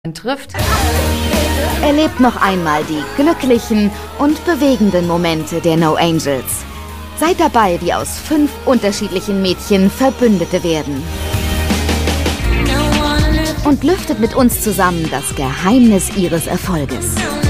trifft. Erlebt noch einmal die glücklichen und bewegenden Momente der No Angels. Seid dabei, wie aus 5 unterschiedlichen Mädchen Verbündete werden. Und lüftet mit uns zusammen das Geheimnis ihres Erfolges.